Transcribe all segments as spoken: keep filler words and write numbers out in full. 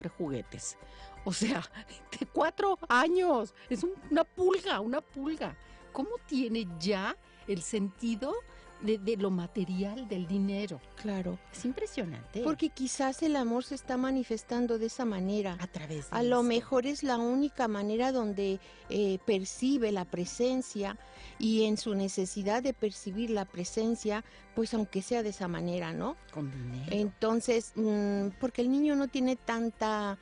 juguetes. O sea, de cuatro años. Es un- una pulga, una pulga. ¿Cómo tiene ya el sentido de, de lo material, del dinero? Claro, Es impresionante. porque quizás el amor se está manifestando de esa manera. a través de A lo esto. mejor es la única manera donde eh, percibe la presencia, y en su necesidad de percibir la presencia, pues aunque sea de esa manera, ¿no? Con dinero. Entonces, mm, porque el niño no tiene tanta,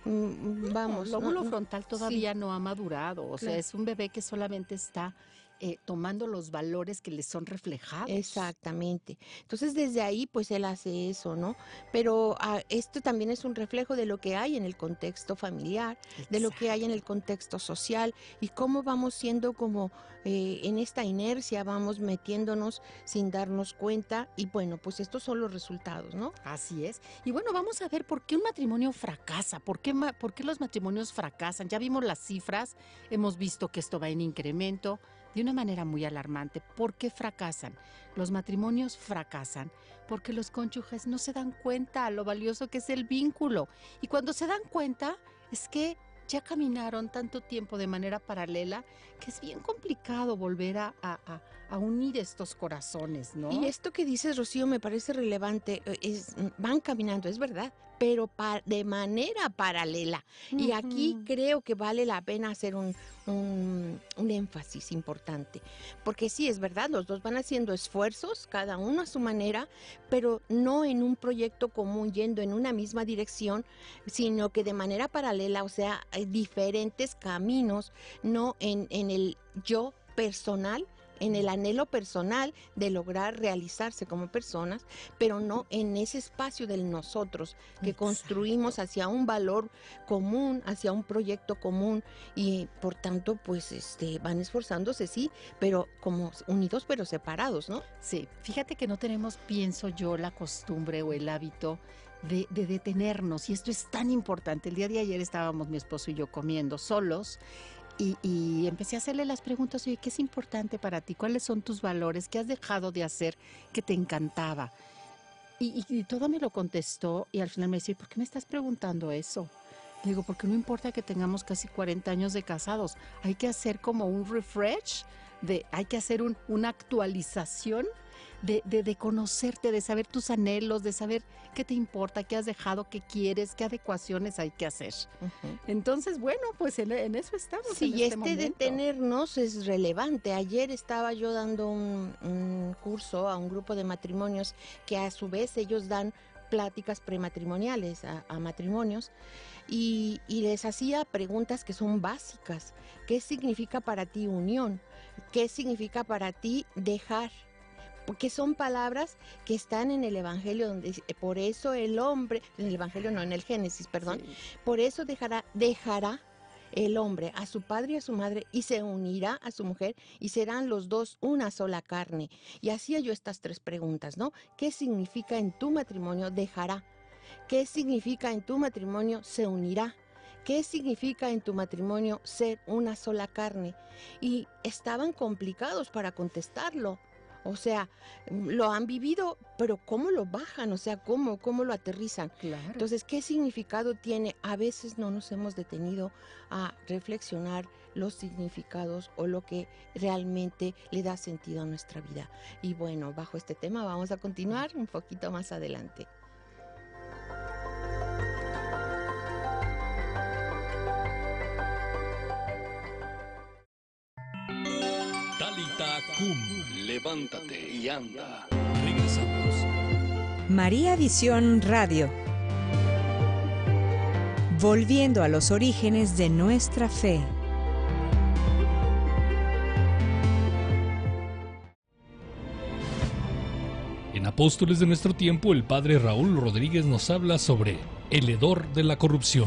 mm, vamos, el no- lóbulo no- frontal todavía no ha madurado. O sea, Claro. es un bebé que solamente está eh, tomando los valores que le son reflejados. Exactamente. Entonces desde ahí pues él hace eso, ¿no? Pero ah, esto también es un reflejo de lo que hay en el contexto familiar, de lo que hay en el contexto social, y cómo vamos siendo como eh, en esta inercia, vamos metiéndonos sin darnos cuenta, y bueno, pues estos son los resultados, ¿no? Así es. Y bueno, vamos a ver por qué un matrimonio fracasa, por qué, ma- por qué los matrimonios fracasan. Ya vimos las cifras, hemos visto que esto va en incremento de una manera muy alarmante. ¿Por qué fracasan? Los matrimonios fracasan porque los cónyuges no se dan cuenta lo valioso que es el vínculo. Y cuando se dan cuenta es que ya caminaron tanto tiempo de manera paralela que es bien complicado volver a, a- a- a unir estos corazones, ¿no? Y esto que dices, Rocío, me parece relevante. eh, Es, van caminando, es verdad, pero pa- de manera paralela. Y aquí Ujú. creo que vale la pena hacer un, un- un énfasis importante. Porque sí, es verdad, los dos van haciendo esfuerzos, cada uno a su manera, pero no en un proyecto común, yendo en una misma dirección, sino que de manera paralela, o sea, hay diferentes caminos, no en, en el yo personal, en el anhelo personal de lograr realizarse como personas, pero no en ese espacio del nosotros que Exacto. construimos hacia un valor común, hacia un proyecto común, y por tanto pues este van esforzándose, sí, pero como unidos pero separados, ¿no? Sí, fíjate que no tenemos, pienso yo, la costumbre o el hábito de, de detenernos, y esto es tan importante. El día de ayer estábamos mi esposo y yo comiendo solos, y, y empecé a hacerle las preguntas: oye, ¿qué es importante para ti? ¿Cuáles son tus valores? ¿Qué has dejado de hacer que te encantaba? Y, y, y todo me lo contestó, y al final me decía: ¿por qué me estás preguntando eso? Le digo: porque no importa que tengamos casi cuarenta años de casados, hay que hacer como un refresh, de, hay que hacer un, una actualización de, de, de conocerte, de saber tus anhelos, de saber qué te importa, qué has dejado, qué quieres, qué adecuaciones hay que hacer. Uh-huh. Entonces, bueno, pues en, en eso estamos. Sí, en y este, este momento. detenernos es relevante. Ayer estaba yo dando un, un curso a un grupo de matrimonios que a su vez ellos dan pláticas prematrimoniales a, a matrimonios, y, y les hacía preguntas que son básicas. ¿Qué significa para ti unión? ¿Qué significa para ti dejar? Porque son palabras que están en el Evangelio, donde por eso el hombre, en el Evangelio no, en el Génesis, perdón, Sí. por eso dejará, dejará el hombre a su padre y a su madre, y se unirá a su mujer, y serán los dos una sola carne. Y hacía yo estas tres preguntas, ¿no? ¿Qué significa en tu matrimonio dejará? ¿Qué significa en tu matrimonio se unirá? ¿Qué significa en tu matrimonio ser una sola carne? Y estaban complicados para contestarlo. O sea, lo han vivido, pero ¿cómo lo bajan? O sea, ¿cómo, cómo lo aterrizan? Claro. Entonces, ¿qué significado tiene? A veces no nos hemos detenido a reflexionar los significados o lo que realmente le da sentido a nuestra vida. Y bueno, bajo este tema vamos a continuar un poquito más adelante. Talita Kum, levántate y anda. Regresamos. María Visión Radio. Volviendo a los orígenes de nuestra fe. En Apóstoles de nuestro tiempo, el padre Raúl Rodríguez nos habla sobre el hedor de la corrupción.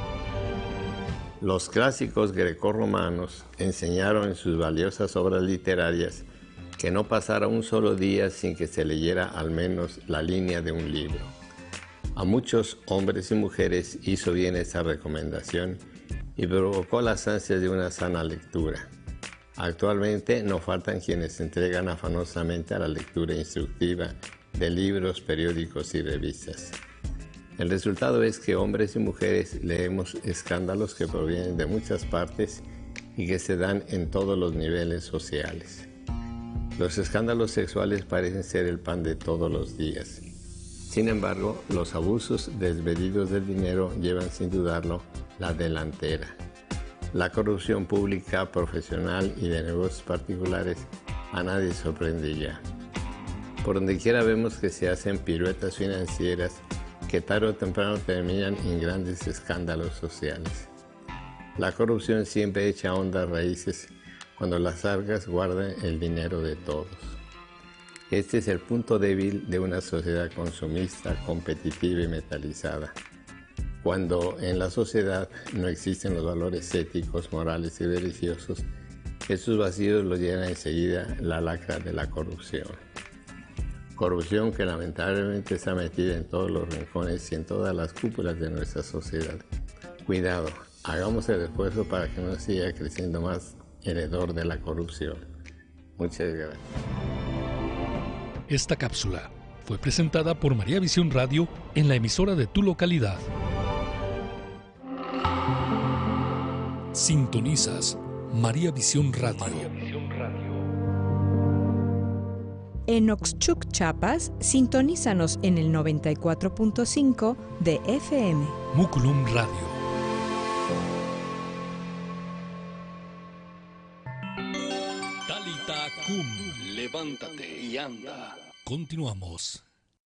Los clásicos grecorromanos enseñaron en sus valiosas obras literarias que no pasara un solo día sin que se leyera al menos la línea de un libro. A muchos hombres y mujeres hizo bien esa recomendación y provocó las ansias de una sana lectura. Actualmente no faltan quienes se entregan afanosamente a la lectura instructiva de libros, periódicos y revistas. El resultado es que hombres y mujeres leemos escándalos que provienen de muchas partes y que se dan en todos los niveles sociales. Los escándalos sexuales parecen ser el pan de todos los días. Sin embargo, los abusos desmedidos del dinero llevan sin dudarlo la delantera. La corrupción pública, profesional y de negocios particulares a nadie sorprende ya. Por donde quiera vemos que se hacen piruetas financieras que tarde o temprano terminan en grandes escándalos sociales. La corrupción siempre echa hondas raíces cuando las arcas guardan el dinero de todos. Este es el punto débil de una sociedad consumista, competitiva y metalizada. Cuando en la sociedad no existen los valores éticos, morales y religiosos, esos vacíos los llena enseguida la lacra de la corrupción. Corrupción que lamentablemente está metida en todos los rincones y en todas las cúpulas de nuestra sociedad. Cuidado, hagamos el esfuerzo para que no siga creciendo más el hedor de la corrupción. Muchas gracias. Esta cápsula fue presentada por María Visión Radio en la emisora de tu localidad. Sintonizas María Visión Radio. María Visión Radio. En Oxchuc, Chiapas, sintonízanos en el noventa y cuatro punto cinco de F M. Muculum Radio. Talita Kum, levántate y anda. Continuamos.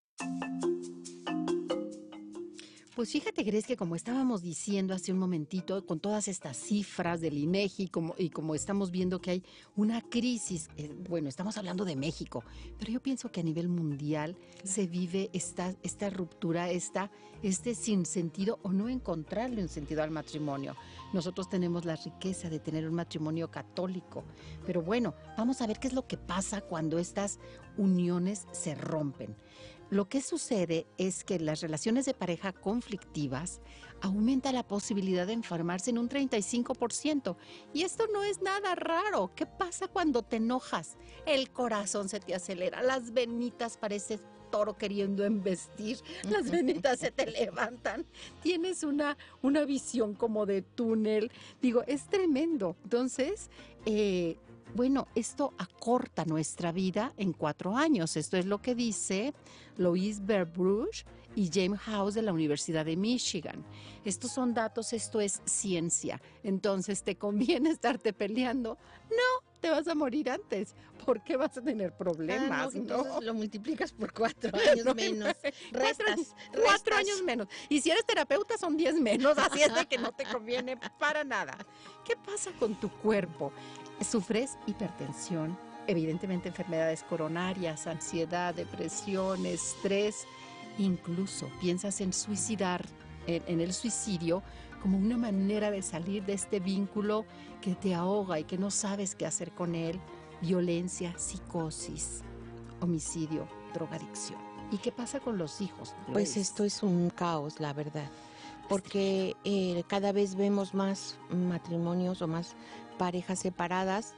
Pues fíjate, Grace, que como estábamos diciendo hace un momentito, con todas estas cifras del INEGI como, y como estamos viendo que hay una crisis, eh, bueno, estamos hablando de México, pero yo pienso que a nivel mundial se vive esta, esta ruptura, esta, este sinsentido o no encontrarle un sentido al matrimonio. Nosotros tenemos la riqueza de tener un matrimonio católico, pero bueno, vamos a ver qué es lo que pasa cuando estas uniones se rompen. Lo que sucede es que las relaciones de pareja conflictivas aumenta la posibilidad de enfermarse en un treinta y cinco por ciento. Y esto no es nada raro. ¿Qué pasa cuando te enojas? El corazón se te acelera, las venitas pareces toro queriendo embestir, las venitas se te levantan, tienes una, una visión como de túnel. Digo, es tremendo. Entonces, eh, bueno, esto acorta nuestra vida en cuatro años. Esto es lo que dice Louise Berbruch y James House de la Universidad de Michigan. Estos son datos, esto es ciencia. Entonces, ¿te conviene estarte peleando? No, te vas a morir antes. ¿Por qué vas a tener problemas? Ah, no, entonces ¿no? lo multiplicas por cuatro años No, menos. Cuatro, Restas, cuatro restas. años menos. Y si eres terapeuta son diez menos, así es de que no te conviene para nada. ¿Qué pasa con tu cuerpo? ¿Sufres hipertensión? Evidentemente enfermedades coronarias, ansiedad, depresión, estrés. Incluso piensas en suicidar, en, en el suicidio, como una manera de salir de este vínculo que te ahoga y que no sabes qué hacer con él. Violencia, psicosis, homicidio, drogadicción. ¿Y qué pasa con los hijos? Pues Grace? esto es un caos, la verdad, porque eh, cada vez vemos más matrimonios o más parejas separadas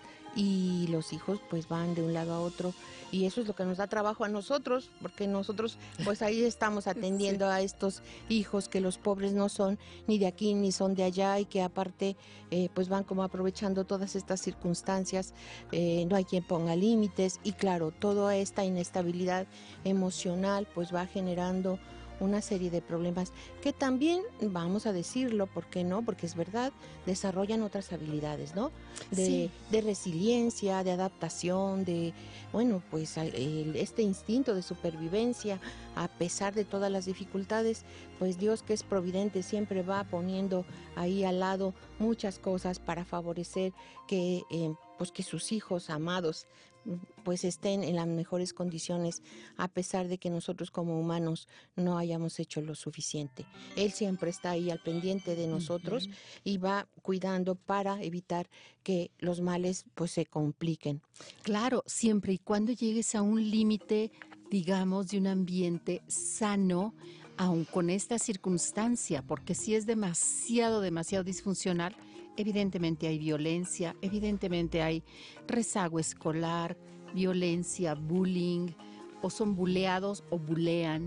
y los hijos pues van de un lado a otro y eso es lo que nos da trabajo a nosotros, porque nosotros pues ahí estamos atendiendo sí. a estos hijos que los pobres no son ni de aquí ni son de allá y que aparte eh, pues van como aprovechando todas estas circunstancias, eh, no hay quien ponga límites y claro, toda esta inestabilidad emocional pues va generando una serie de problemas que también, vamos a decirlo, ¿por qué no? Porque es verdad, desarrollan otras habilidades, ¿no? De, sí. de resiliencia, de adaptación, de, bueno, pues el, este instinto de supervivencia, a pesar de todas las dificultades, pues Dios que es providente siempre va poniendo ahí al lado muchas cosas para favorecer que, eh, pues que sus hijos amados pues estén en las mejores condiciones a pesar de que nosotros como humanos no hayamos hecho lo suficiente. Él siempre está ahí al pendiente de nosotros uh-huh. y va cuidando para evitar que los males pues se compliquen. Claro, siempre y cuando llegues a un límite, digamos, de un ambiente sano, aun con esta circunstancia, porque si es demasiado, demasiado disfuncional, evidentemente hay violencia, evidentemente hay rezago escolar, violencia, bullying, o son buleados o bulean.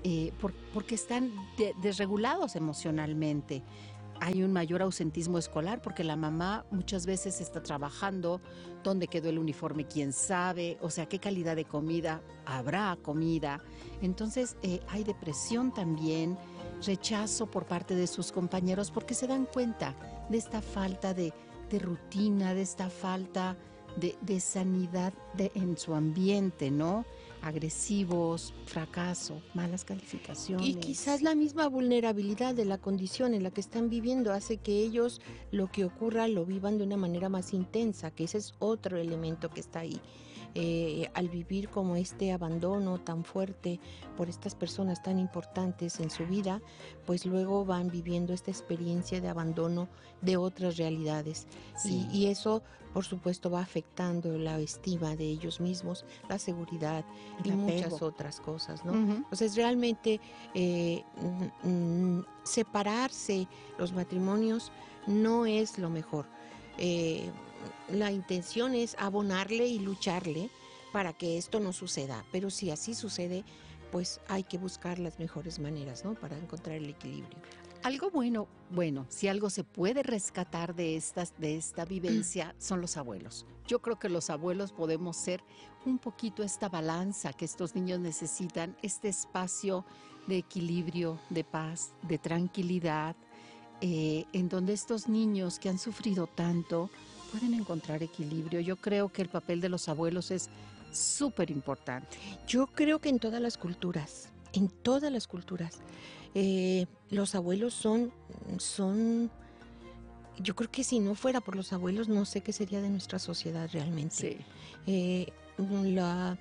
eh, por, porque están de, desregulados emocionalmente. Hay un mayor ausentismo escolar porque la mamá muchas veces está trabajando, dónde quedó el uniforme, quién sabe, o sea, qué calidad de comida, habrá comida. Entonces eh, hay depresión también, rechazo por parte de sus compañeros porque se dan cuenta de esta falta de, de rutina, de esta falta de, de sanidad de, en su ambiente, ¿no? Agresivos, fracaso, malas calificaciones. Y quizás la misma vulnerabilidad de la condición en la que están viviendo hace que ellos lo que ocurra lo vivan de una manera más intensa, que ese es otro elemento que está ahí. Eh, al vivir como este abandono tan fuerte por estas personas tan importantes en su vida, pues luego van viviendo esta experiencia de abandono de otras realidades. Sí. Y, y eso, por supuesto, va afectando la estima de ellos mismos, la seguridad y El muchas apego. otras cosas, ¿no? Uh-huh. Entonces, realmente eh, mm, mm, separarse los matrimonios no es lo mejor. Eh, la intención es abonarle y lucharle para que esto no suceda, pero si así sucede, pues hay que buscar las mejores maneras, ¿no? Para encontrar el equilibrio. Algo bueno, bueno, si algo se puede rescatar de estas, de esta vivencia, son los abuelos. Yo creo que los abuelos podemos ser un poquito esta balanza que estos niños necesitan, este espacio de equilibrio, de paz, de tranquilidad, eh, en donde estos niños que han sufrido tanto pueden encontrar equilibrio. Yo creo que el papel de los abuelos es súper importante. Yo creo que en todas las culturas, en todas las culturas, eh, los abuelos son, son, yo creo que si no fuera por los abuelos, no sé qué sería de nuestra sociedad realmente. Sí. Eh, la,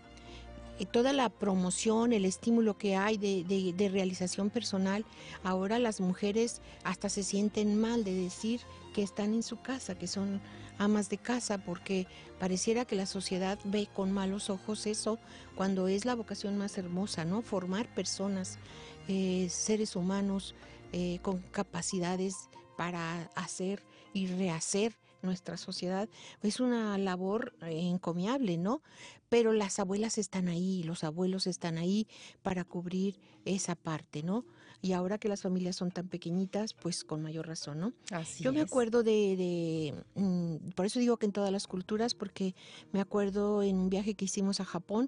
toda la promoción, el estímulo que hay de, de, de realización personal, ahora las mujeres hasta se sienten mal de decir que están en su casa, que son amas de casa, porque pareciera que la sociedad ve con malos ojos eso, cuando es la vocación más hermosa, ¿no? Formar personas, eh, seres humanos eh, con capacidades para hacer y rehacer nuestra sociedad, es una labor eh, encomiable, ¿no? Pero las abuelas están ahí, los abuelos están ahí para cubrir esa parte, ¿no? Y ahora que las familias son tan pequeñitas, pues con mayor razón, ¿no? Así Yo me es. acuerdo de, de mm, por eso digo que en todas las culturas, porque me acuerdo en un viaje que hicimos a Japón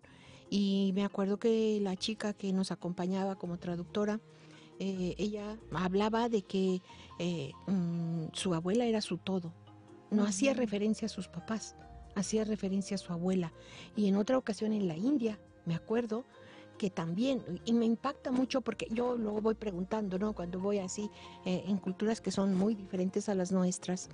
y me acuerdo que la chica que nos acompañaba como traductora, eh, ella hablaba de que eh, mm, su abuela era su todo. No uh-huh. hacía referencia a sus papás, hacía referencia a su abuela. Y en otra ocasión en la India, me acuerdo que también, y me impacta mucho porque yo luego voy preguntando, ¿no? Cuando voy así eh, en culturas que son muy diferentes a las nuestras,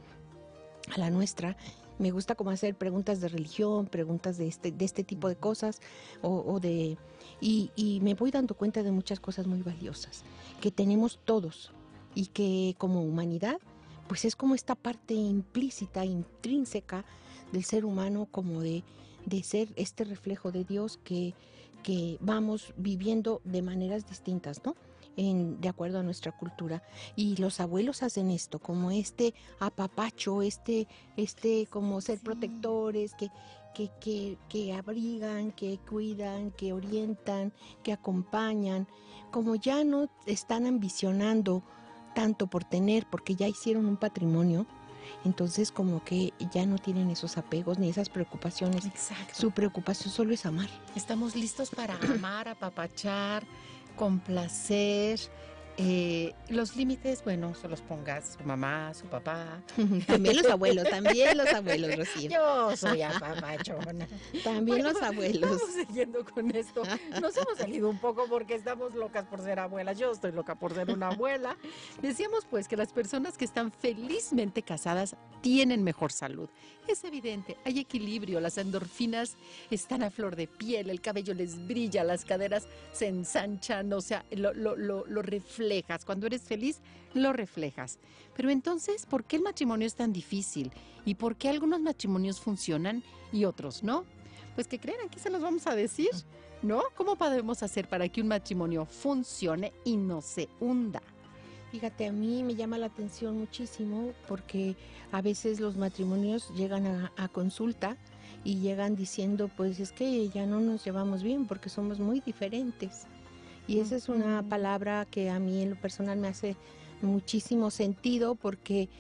a la nuestra, me gusta como hacer preguntas de religión, preguntas de este, de este tipo de cosas, o, o de y, y me voy dando cuenta de muchas cosas muy valiosas que tenemos todos y que como humanidad, pues es como esta parte implícita, intrínseca del ser humano, como de, de ser este reflejo de Dios que, que vamos viviendo de maneras distintas, ¿no? En, de acuerdo a nuestra cultura. Y los abuelos hacen esto, como este apapacho, este, este como ser sí. protectores, que, que, que, que abrigan, que cuidan, que orientan, que acompañan, como ya no están ambicionando tanto por tener, porque ya hicieron un patrimonio, entonces como que ya no tienen esos apegos ni esas preocupaciones. Exacto. Su preocupación solo es amar. Estamos listos para amar, apapachar, complacer. Eh, los límites, bueno, se los ponga su mamá, su papá. También los abuelos, también los abuelos, Rocío. Yo soy apapachona. También bueno, los abuelos. Vamos siguiendo con esto. Nos hemos salido un poco porque estamos locas por ser abuelas. Yo estoy loca por ser una abuela. Decíamos pues que las personas que están felizmente casadas tienen mejor salud. Es evidente, hay equilibrio, las endorfinas están a flor de piel, el cabello les brilla, las caderas se ensanchan, o sea, lo, lo, lo, lo reflejas. Cuando eres feliz, lo reflejas. Pero entonces, ¿por qué el matrimonio es tan difícil? ¿Y por qué algunos matrimonios funcionan y otros no? Pues que crean, aquí se los vamos a decir, ¿no? ¿Cómo podemos hacer para que un matrimonio funcione y no se hunda? Fíjate, a mí me llama la atención muchísimo porque a veces los matrimonios llegan a, a consulta y llegan diciendo, pues es que ya no nos llevamos bien porque somos muy diferentes. Y esa es una Ujú. palabra que a mí en lo personal me hace muchísimo sentido, porque